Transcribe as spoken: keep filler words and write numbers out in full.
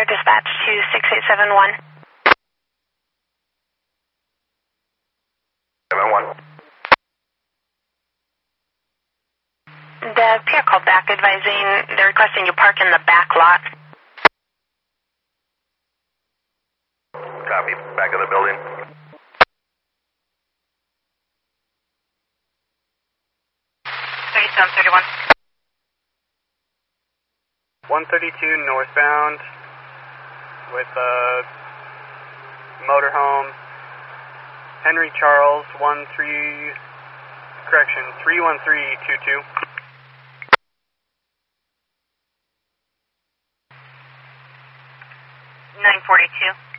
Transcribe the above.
Air Dispatch to six eight seven one. seven one. The P R called back advising they're requesting you park in the back lot. Copy. Back of the building. thirty-seven thirty-one. one thirty-two northbound with a motorhome. Henry Charles, one three, correction, three one three two two. nine forty-two.